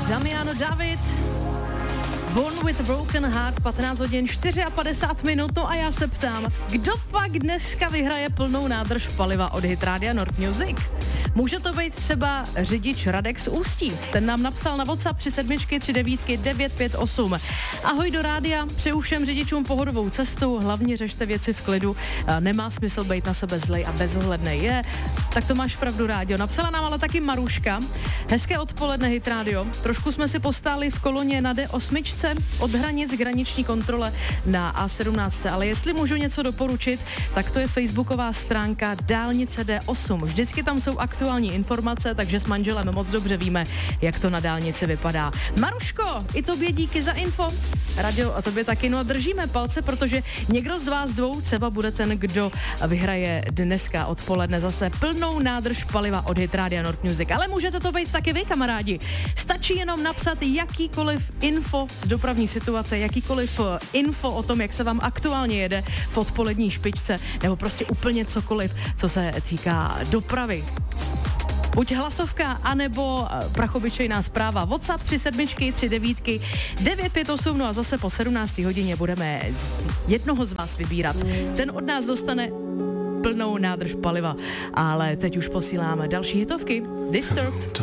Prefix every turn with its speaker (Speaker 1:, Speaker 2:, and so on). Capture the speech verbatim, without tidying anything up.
Speaker 1: Damiano David, Born with a Broken Heart, patnáct hodin padesát čtyři minut, no a já se ptám, kdo pak dneska vyhraje plnou nádrž paliva od Hit Rádia Nord Music? Může to být třeba řidič Radek z Ústí, ten nám napsal na WhatsApp tři sedmičky, tři devítky, devět pět osm. Ahoj do rádia, přeju všem řidičům pohodovou cestu, hlavně řešte věci v klidu, nemá smysl být na sebe zlej a bezohlednej. Je, tak to máš pravdu, rádio. Napsala nám ale taky Maruška, hezké odpoledne Hit Radio, trošku jsme si postáli v koloně na D osm od hranic k hraniční kontrole na A sedmnáct, ale jestli můžu něco doporučit, tak to je facebooková stránka Dálnice D osm. Vždycky tam jsou aktuální informace, takže s manželem moc dobře víme, jak to na dálnici vypadá. Maruško, i tobě díky za info. Radio a tobě taky, no a držíme palce, protože někdo z vás dvou třeba bude ten, kdo vyhraje dneska odpoledne zase plnou nádrž paliva od Hit Rádia Nord Music. Ale můžete to být taky vy, kamarádi. Stačí jenom napsat jakýkoliv info z dopravní situace, jakýkoliv info o tom, jak se vám aktuálně jede v odpolední špičce, nebo prostě úplně cokoliv, co se týká dopravy. Buď hlasovka, anebo prachobyčejná zpráva. WhatsApp tři sedmičky, tři devítky, devět pět osm, no a zase po sedmnácté hodině budeme z jednoho z vás vybírat. Ten od nás dostane plnou nádrž paliva. Ale teď už posíláme další hitovky. Disturbed.